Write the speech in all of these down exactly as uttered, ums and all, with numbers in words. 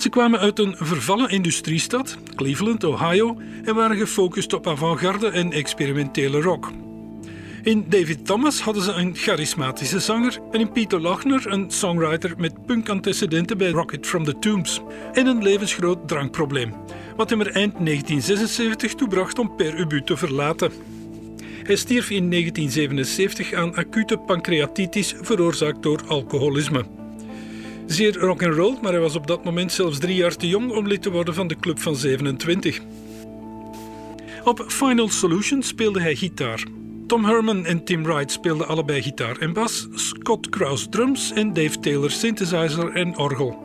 Ze kwamen uit een vervallen industriestad, Cleveland, Ohio, en waren gefocust op avant-garde en experimentele rock. In David Thomas hadden ze een charismatische zanger en in Peter Lochner een songwriter met punk-antecedenten bij Rocket from the Tombs en een levensgroot drankprobleem, wat hem er eind negentien zesenzeventig toe bracht om Per Ubu te verlaten. Hij stierf in negentien zevenenzeventig aan acute pancreatitis veroorzaakt door alcoholisme. Zeer rock'n'roll, maar hij was op dat moment zelfs drie jaar te jong om lid te worden van de Club van zevenentwintig. Op Final Solution speelde hij gitaar. Tom Herman en Tim Wright speelden allebei gitaar en bas, Scott Krause drums en Dave Taylor synthesizer en orgel.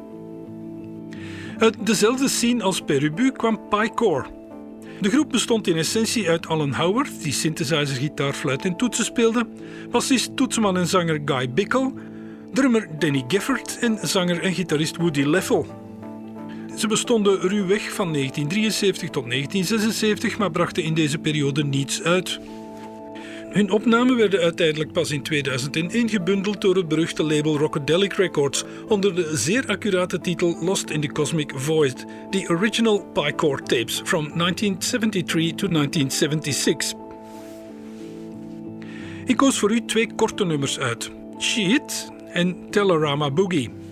Uit dezelfde scene als Per Ubu kwam Pye Core. De groep bestond in essentie uit Alan Howard, die synthesizer, gitaar, fluit en toetsen speelde, bassist, toetsenman en zanger Guy Bickle, drummer Danny Gifford en zanger en gitarist Woody Leffel. Ze bestonden ruwweg van negentien drieënzeventig tot negentien zesenzeventig, maar brachten in deze periode niets uit. Hun opnamen werden uiteindelijk pas in tweeduizend één gebundeld door het beruchte label Rockadelic Records onder de zeer accurate titel Lost in the Cosmic Void, The Original Pye Core Tapes from negentien zevenenzeventig to negentien zevenenzestig. Ik koos voor u twee korte nummers uit, Shit en Telorama Boogie.